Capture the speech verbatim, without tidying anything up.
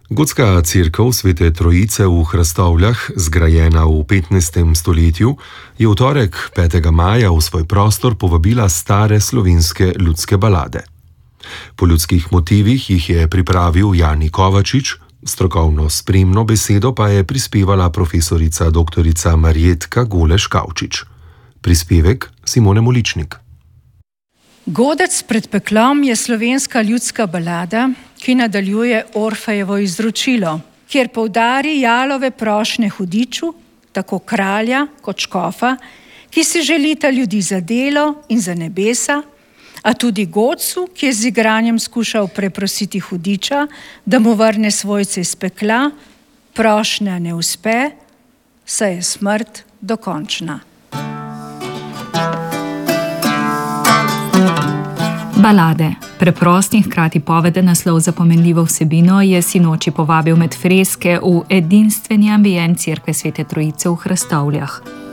Gotska cerkev Svete Trojice v Hrastovljah, zgrajena v petnajstem stoletju, je v torek petega maja v svoj prostor povabila stare slovenske ljudske balade. Po ljudskih motivih jih je pripravil Jani Kovačič, strokovno spremno besedo pa je prispevala profesorica doktorica Marjetka Goleš Kavčič. Prispevek Simone Moličnik. Godec pred peklom je slovenska ljudska balada, ki nadaljuje Orfejevo izročilo, kjer poudari jalove prošnje hudiču, tako kralja kot škofa, ki si želita ljudi za delo in za nebesa, a tudi godcu, ki je z igranjem skušal preprositi hudiča, da mu vrne svojce iz pekla, prošnja ne uspe, saj je smrt dokončna. Balade, preprost in hkrati poveden naslov za pomenljivo vsebino, je sinoči povabil med freske v edinstveni ambient cerkve Svete Trojice v Hrastovljah.